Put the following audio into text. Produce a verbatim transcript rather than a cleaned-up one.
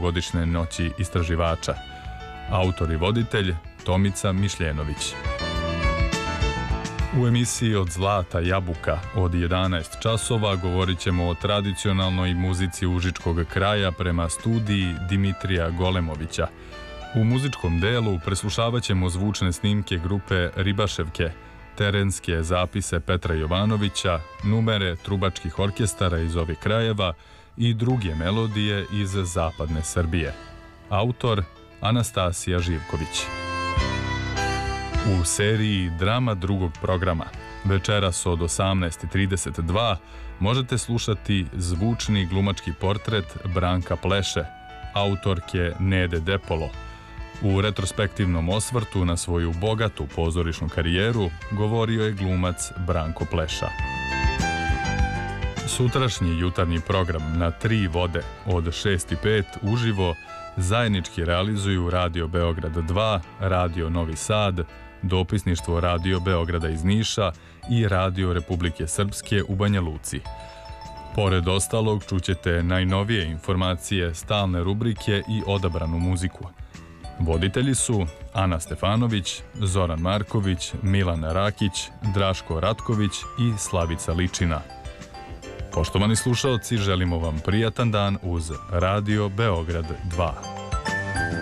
ovogodišnje noći istraživača. Autor i voditelj Tomica Mišljenović. U emisiji Od zlata jabuka od jedanaest časova govorit ćemo o tradicionalnoj muzici užičkog kraja prema studiji Dimitrija Golemovića. U muzičkom delu preslušavat ćemo zvučne snimke grupe Ribaševke, terenske zapise Petra Jovanovića, numere trubačkih orkestara iz ovih krajeva i druge melodije iz zapadne Srbije. Autor Anastasija Živković. U seriji Drama drugog programa večeras od osamnaest i trideset dva možete slušati zvučni glumački portret Branka Pleše, autorke Nede Depolo. U retrospektivnom osvrtu na svoju bogatu pozorišnu karijeru govorio je glumac Branko Pleša. Sutrašnji jutarnji program na tri vode od šest i pet uživo zajednički realizuju Radio Beograd dva, Radio Novi Sad, Dopisništvo Radio Beograda iz Niša i Radio Republike Srpske u Banja Luci. Pored ostalog čućete najnovije informacije, stalne rubrike i odabranu muziku. Voditelji su Ana Stefanović, Zoran Marković, Milan Rakić, Draško Ratković i Slavica Ličina. Poštovani slušaoci, želimo vam prijatan dan uz Radio Beograd dva.